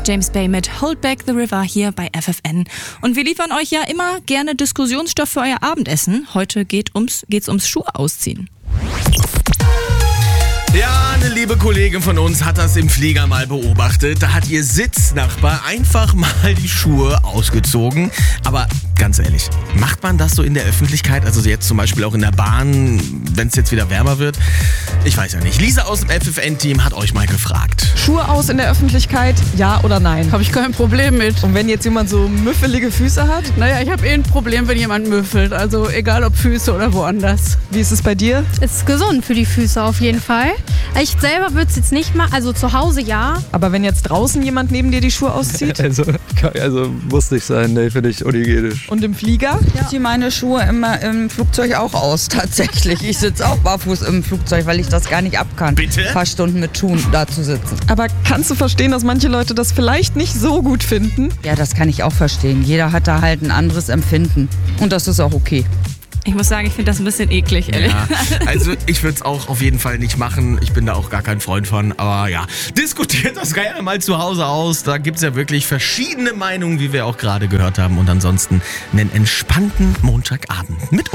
James Bay mit Hold Back the River hier bei FFN. Und wir liefern euch ja immer gerne Diskussionsstoff für euer Abendessen. Heute geht's ums Schuhe ausziehen. Ja, eine liebe Kollegin von uns hat das im Flieger mal beobachtet. Da hat ihr Sitznachbar einfach mal die Schuhe ausgezogen. Aber ganz ehrlich, macht man das so in der Öffentlichkeit? Also jetzt zum Beispiel auch in der Bahn, wenn es jetzt wieder wärmer wird? Ich weiß ja nicht. Lisa aus dem FFN-Team hat euch mal gefragt. Schuhe aus in der Öffentlichkeit, ja oder nein? Habe ich kein Problem mit. Und wenn jetzt jemand so müffelige Füße hat? Naja, ich habe ein Problem, wenn jemand müffelt. Also egal ob Füße oder woanders. Wie ist es bei dir? Ist gesund für die Füße auf jeden Fall. Ich selber würde es jetzt nicht machen, also zu Hause ja. Aber wenn jetzt draußen jemand neben dir die Schuhe auszieht? Also muss nicht sein, ne, finde ich unhygienisch. Und im Flieger? Ich ziehe meine Schuhe immer im Flugzeug auch aus, tatsächlich. Ich sitze auch barfuß im Flugzeug, weil ich das gar nicht ab kann. Bitte? Ein paar Stunden mit Schuhen da zu sitzen. Aber kannst du verstehen, dass manche Leute das vielleicht nicht so gut finden? Ja, das kann ich auch verstehen. Jeder hat da halt ein anderes Empfinden. Und das ist auch okay. Ich muss sagen, ich finde das ein bisschen eklig, ehrlich. Ja, also ich würde es auch auf jeden Fall nicht machen. Ich bin da auch gar kein Freund von. Aber ja, diskutiert das gerne mal zu Hause aus. Da gibt es ja wirklich verschiedene Meinungen, wie wir auch gerade gehört haben. Und ansonsten einen entspannten Montagabend mit